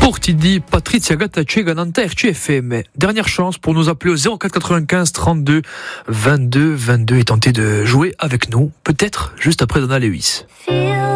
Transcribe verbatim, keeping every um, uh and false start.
Pour ti di Patrizia Gattacega Nanterre C F M. Dernière chance pour nous appeler au zéro quatre quatre-vingt-quinze trente-deux vingt-deux vingt-deux et tenter de jouer avec nous, peut-être juste après Donna Lewis.